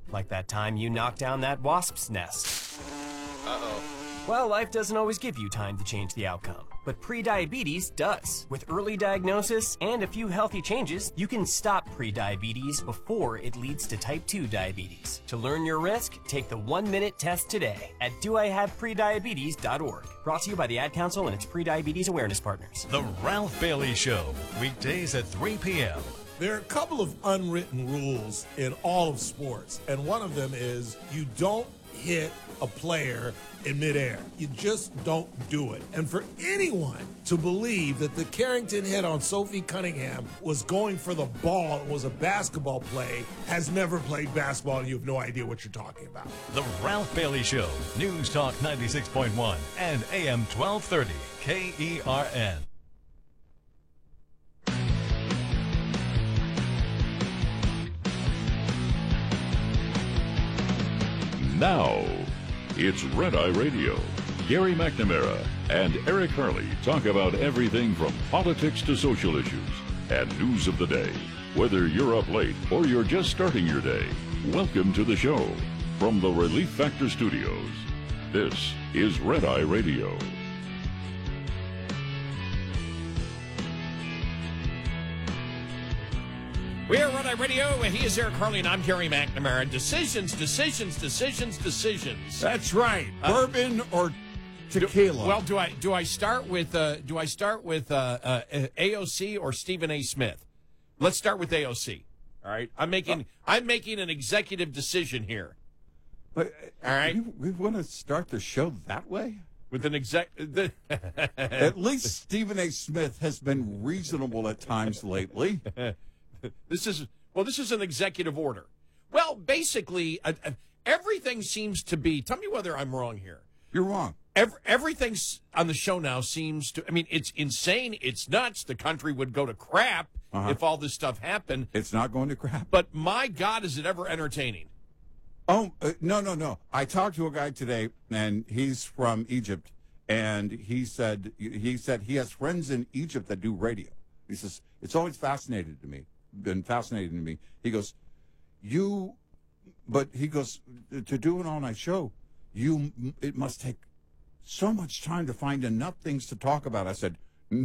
Like that time you knocked down that wasp's nest. Uh-oh. Well, life doesn't always give you time to change the outcome, but prediabetes does. With early diagnosis and a few healthy changes, you can stop prediabetes before it leads to type 2 diabetes. To learn your risk, take the 1-minute test today at doihaveprediabetes.org. Brought to you by the Ad Council and its prediabetes awareness partners. The Ralph Bailey Show, weekdays at 3 p.m. There are a couple of unwritten rules in all of sports, and one of them is you don't hit a player in midair. You just don't do it. And for anyone to believe that the Carrington hit on Sophie Cunningham was going for the ball and was a basketball play has never played basketball, and you have no idea what you're talking about. The Ralph Bailey Show, News Talk 96.1 and AM 1230, KERN. Now, it's Red Eye Radio. Gary McNamara and Eric Harley talk about everything from politics to social issues and news of the day. Whether you're up late or you're just starting your day, welcome to the show. From the Relief Factor Studios, this is Red Eye Radio. We are Red Eye Radio, and he is Eric Harley, and I'm Gary McNamara. Decisions. That's right. Bourbon or tequila? Do I start with AOC or Stephen A. Smith? Let's start with AOC. All right, I'm making an executive decision here. But, all right, we want to start the show that way. With an At least Stephen A. Smith has been reasonable at times lately. This is an executive order. Well, basically, everything seems to be. Tell me whether I'm wrong here. You're wrong. Everything on the show now seems to. I mean, it's insane. It's nuts. The country would go to crap if all this stuff happened. It's not going to crap. But my God, is it ever entertaining? Oh, no. I talked to a guy today, and he's from Egypt, and he said he has friends in Egypt that do radio. He says, it's always been fascinating to me. He goes, to do an all-night show, it must take so much time to find enough things to talk about. I said,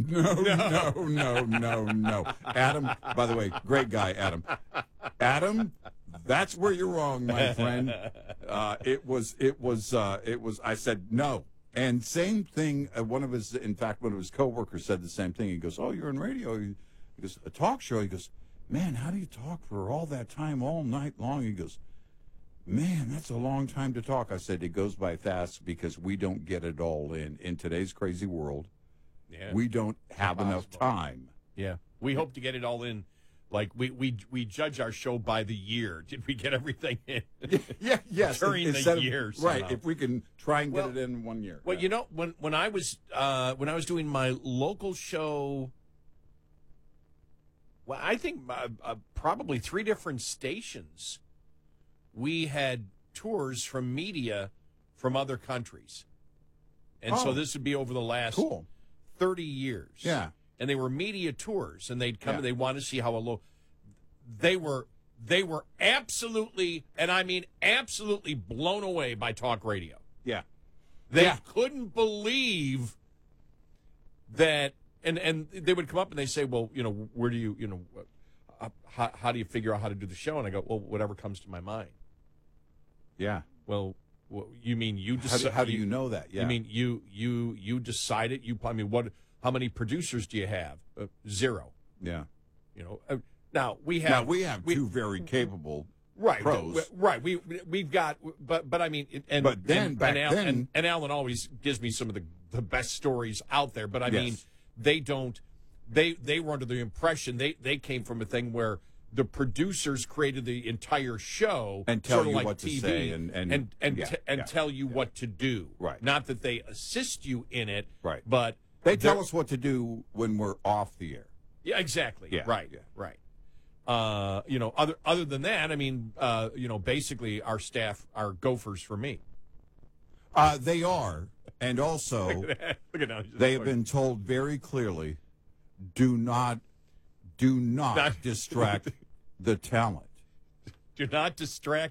no. Adam, by the way, great guy, Adam. Adam, that's where you're wrong, my friend. It was. I said no. And same thing. One of his coworkers said the same thing. He goes, "Oh, you're in radio." He goes, "A talk show." He goes, "Man, how do you talk for all that time, all night long?" He goes, "Man, that's a long time to talk." I said, "It goes by fast because we don't get it all in today's crazy world. Yeah. We don't have enough time." Yeah, we hope to get it all in. Like we judge our show by the year. Did we get everything in? Yes. During the years, right? If we can try and get it in 1 year. Well, you know, when I was doing my local show, well, I think probably 3 different stations, we had tours from media from other countries, and so this would be over the last 30 years. Yeah. And they were media tours, and they'd come and they wanted to see how they were absolutely, and I mean absolutely blown away by talk radio. Yeah. They couldn't believe that, and they would come up and they say, well, you know, where do you, you know, how do you figure out how to do the show? And I go, well, whatever comes to my mind. Yeah. Well, you mean you decide? How do you know that? Yeah. You mean you decide it? what? How many producers do you have? 0. Yeah. You know, now we have 2 very capable pros. Right. We've got, but I mean, and Alan always gives me some of the best stories out there. But I mean, they don't. They were under the impression they came from a thing where the producers created the entire show and tell sort of you like what TV, to say and tell you what to do. Right. Not that they assist you in it. Right. But they tell us what to do when we're off the air. Yeah, exactly. Yeah. Right. Yeah. Right. You know, other than that, I mean, you know, basically our staff are gophers for me. They are, and also Look at that. They have been told very clearly, do not distract the talent. Do not distract